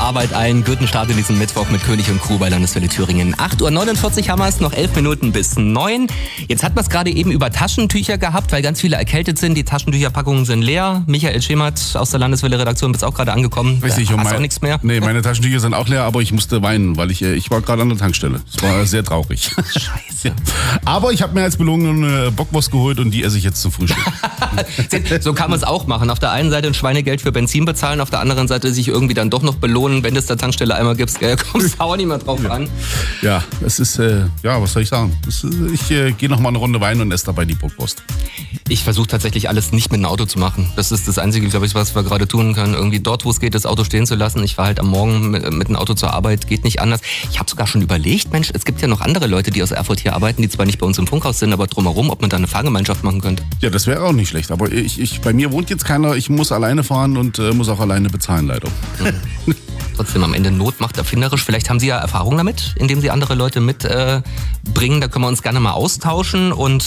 Arbeit ein. Guten Start in diesen Mittwoch mit König und Crew bei Landeswelle Thüringen. 8:49 Uhr haben wir es, noch 11 Minuten bis 9. Jetzt hat man es gerade eben über Taschentücher gehabt, weil ganz viele erkältet sind. Die Taschentücherpackungen sind leer. Michael Schemert aus der Landeswelle-Redaktion bist auch gerade angekommen. Richtig, da hast auch nichts mehr. Nee, meine Taschentücher sind auch leer, aber ich musste weinen, weil ich war gerade an der Tankstelle. Es war sehr traurig. Scheiße. Ja. Aber ich habe mir als Belohnung eine Bockwurst geholt und die esse ich jetzt zum Frühstück. So kann man es auch machen. Auf der einen Seite ein Schweinegeld für Benzin bezahlen, auf der anderen Seite sich irgendwie dann doch noch belohnen, wenn du es der Tankstelle einmal gibst. Kommst du auch nicht mehr drauf an. Ja, es ist, was soll ich sagen? Ich gehe noch mal eine Runde Wein und esse dabei die Bockwurst. Ich versuche tatsächlich alles nicht mit dem Auto zu machen. Das ist das Einzige, glaube ich, was wir gerade tun können. Irgendwie dort, wo es geht, das Auto stehen zu lassen. Ich fahre halt am Morgen mit dem Auto zur Arbeit, geht nicht anders. Ich habe sogar schon überlegt, Mensch, es gibt ja noch andere Leute, die aus Erfurt hier arbeiten, die zwar nicht bei uns im Funkhaus sind, aber drumherum, ob man da eine Fahrgemeinschaft machen könnte. Ja, das wäre auch nicht schlecht. Aber bei mir wohnt jetzt keiner. Ich muss alleine fahren und muss auch alleine bezahlen, leider. Trotzdem am Ende Not macht erfinderisch. Vielleicht haben Sie ja Erfahrung damit, indem Sie andere Leute mitbringen. Da können wir uns gerne mal austauschen. Und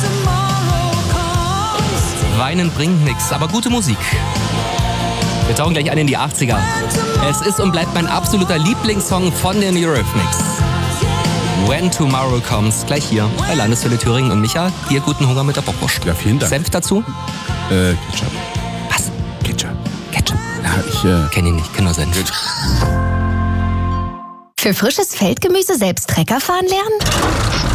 Weinen bringt nichts, aber gute Musik. Wir tauchen gleich ein in die 80er. Es ist und bleibt mein absoluter Lieblingssong von den Eurythmics. When Tomorrow Comes, gleich hier bei Landeswelle Thüringen. Und Micha, dir guten Hunger mit der Bockwurst. Ja, vielen Dank. Senf dazu? Ketchup. Was? Ketchup. Ketchup? Ja, Kenn ihn nicht, kenn nur Senf. Für frisches Feldgemüse selbst Trecker fahren lernen?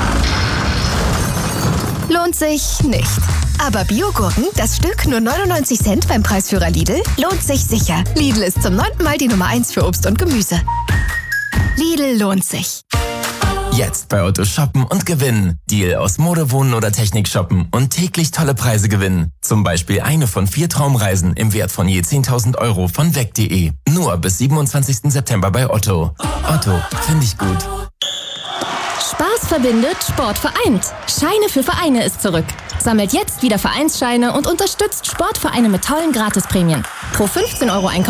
Lohnt sich nicht. Aber Biogurken, das Stück nur 99 Cent beim Preisführer Lidl, lohnt sich sicher. Lidl ist zum 9. Mal die Nummer 1 für Obst und Gemüse. Lidl lohnt sich. Jetzt bei Otto shoppen und gewinnen. Deal aus Mode, Wohnen oder Technik shoppen und täglich tolle Preise gewinnen. Zum Beispiel eine von 4 Traumreisen im Wert von je 10.000 € von weg.de. Nur bis 27. September bei Otto. Otto, finde ich gut. Spaß verbindet, Sport vereint. Scheine für Vereine ist zurück. Sammelt jetzt wieder Vereinsscheine und unterstützt Sportvereine mit tollen Gratisprämien. Pro 15 € Einkauf